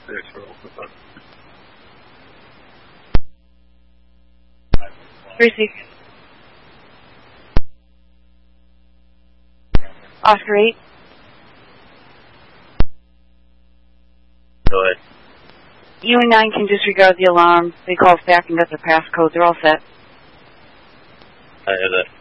Receive. Oscar 8. Go ahead. You and 9 can disregard the alarm. They call us back and got their passcode. They're all set. I have that.